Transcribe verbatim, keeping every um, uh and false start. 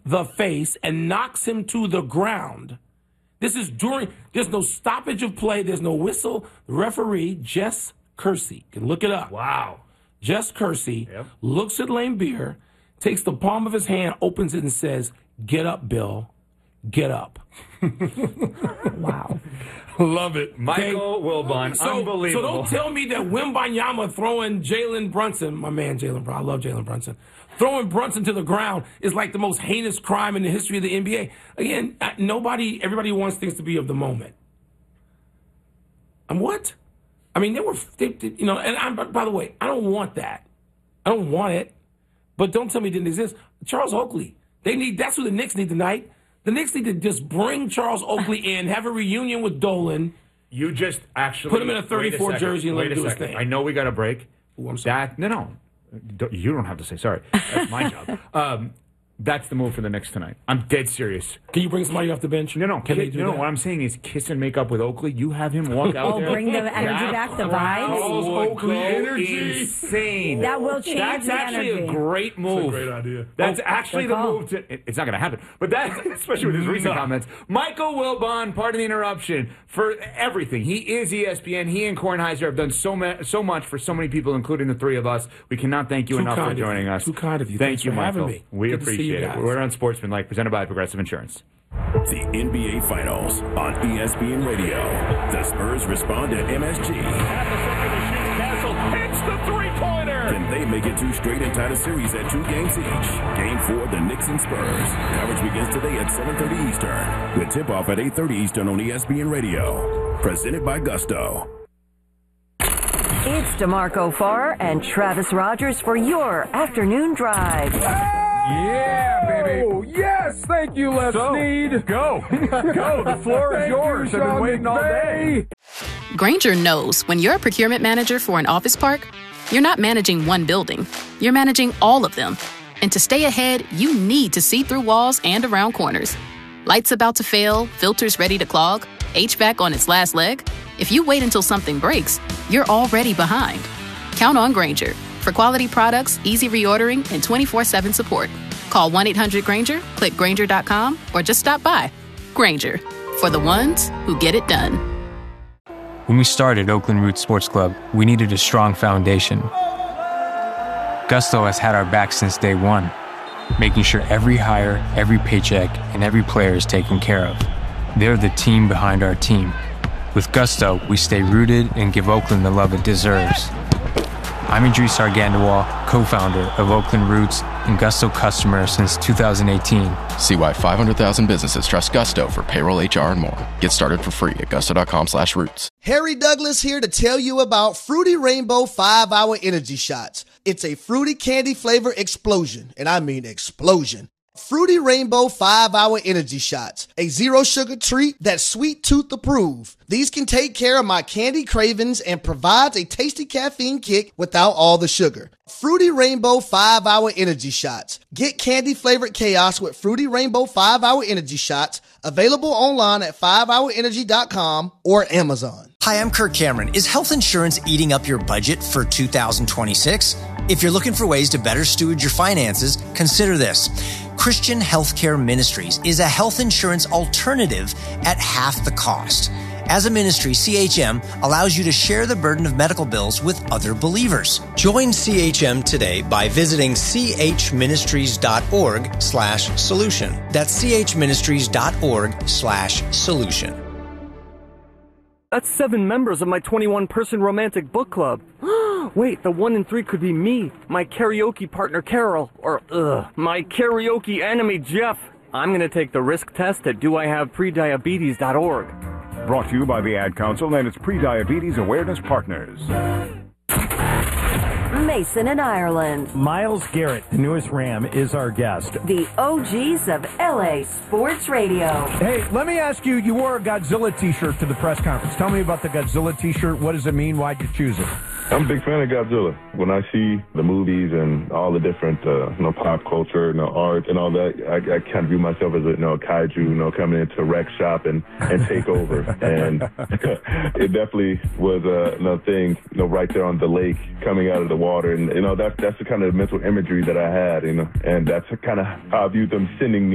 the face and knocks him to the ground. This is during, there's no stoppage of play, there's no whistle. The referee, Jess Kersey, can look it up. Wow. Jess Kersey yep. looks at Lane Beer, takes the palm of his hand, opens it, and says, "Get up, Bill. Get up." Wow. Love it. Michael okay. Wilbon, so, unbelievable. So don't tell me that Wembanyama throwing Jalen Brunson, my man Jalen Brunson, I love Jalen Brunson, throwing Brunson to the ground is like the most heinous crime in the history of the N B A. Again, nobody, everybody wants things to be of the moment. And what? I mean, they were, they, they, you know, and I'm, by the way, I don't want that. I don't want it. But don't tell me it didn't exist. Charles Oakley, they need, that's who the Knicks need tonight. The Knicks need to just bring Charles Oakley in, have a reunion with Dolan. You just actually put him in a thirty-four a jersey and let him do his thing. I know we got a break. Ooh, I'm sorry. That, no, no. You don't have to say sorry. That's my job. Um, that's the move for the Knicks tonight. I'm dead serious. Can you bring somebody off the bench? No, no. Can Kiss, they do no, that? What I'm saying is kiss and make up with Oakley. You have him walk out oh, there. Oh, bring the energy back, the vibes. Oakley energy. Insane. That will change That's the actually energy. a great move. That's a great idea. That's oh, actually the move to... It's not going to happen. But that, especially with his recent no. comments. Michael Wilbon, pardon the interruption, for everything. He is E S P N. He and Kornheiser have done so, ma- so much for so many people, including the three of us. We cannot thank you Too enough for joining you. us. Too kind of you. Thank Thanks you, for Michael. having me. We Good appreciate it. guys. We're on Sportsmanlike, presented by Progressive Insurance. The N B A Finals on E S P N Radio. The Spurs respond to M S G. At the second to shoot, Castle hits the three-pointer. Then they make it two straight and tie the series at two games each. Game four, the Knicks and Spurs. Coverage begins today at seven thirty Eastern. With tip-off at eight thirty Eastern on E S P N Radio. Presented by Gusto. It's DeMarco Farr and Travis Rogers for your afternoon drive. Yeah, baby. Oh, yes. Thank you, Les so, Snead. Go. Go. The floor is yours. You, I've been waiting all day. Grainger knows when you're a procurement manager for an office park, you're not managing one building. You're managing all of them. And to stay ahead, you need to see through walls and around corners. Lights about to fail, filters ready to clog, H V A C on its last leg. If you wait until something breaks, you're already behind. Count on Grainger for quality products, easy reordering, and twenty-four seven support. Call one eight hundred Grainger, click Grainger dot com, or just stop by. Grainger, for the ones who get it done. When we started Oakland Roots Sports Club, we needed a strong foundation. Gusto has had our back since day one, making sure every hire, every paycheck, and every player is taken care of. They're the team behind our team. With Gusto, we stay rooted and give Oakland the love it deserves. I'm Idris Argandawal, co-founder of Oakland Roots and Gusto customer since two thousand eighteen. See why five hundred thousand businesses trust Gusto for payroll, H R, and more. Get started for free at gusto.com slash roots. Harry Douglas here to tell you about Fruity Rainbow five hour Energy Shots. It's a fruity candy flavor explosion, and I mean explosion. Fruity Rainbow five hour Energy Shots, a zero sugar treat that's sweet tooth approved. These can take care of my candy cravings and provides a tasty caffeine kick without all the sugar. Fruity Rainbow five hour Energy Shots. Get candy flavored chaos with Fruity Rainbow five hour Energy Shots, available online at five hour energy dot com or Amazon. Hi, I'm Kirk Cameron. Is health insurance eating up your budget for two thousand twenty-six? If you're looking for ways to better steward your finances, consider this. Christian Healthcare Ministries is a health insurance alternative at half the cost. As a ministry, C H M allows you to share the burden of medical bills with other believers. Join C H M today by visiting chministries.org slash solution. That's chministries.org slash solution. That's seven members of my twenty-one person romantic book club. Wait, the one in three could be me, my karaoke partner Carol, or ugh, my karaoke enemy Jeff. I'm going to take the risk test at do I have prediabetes dot org. Brought to you by the Ad Council and its Prediabetes Awareness Partners. Mason in Ireland. Myles Garrett, the newest Ram, is our guest. The O Gs of L A Sports Radio. Hey, let me ask you, you wore a Godzilla t-shirt to the press conference. Tell me about the Godzilla t-shirt. What does it mean? Why'd you choose it? I'm a big fan of Godzilla. When I see the movies and all the different, uh, you know, pop culture, you know, art and all that, I, I kind of view myself as a, you know, a kaiju, you know, coming into a wreck shop and, and take over. And it definitely was uh, another thing, you know, right there on the lake coming out of the water. And, you know, that's, that's the kind of mental imagery that I had, you know, and that's kind of how I viewed them sending me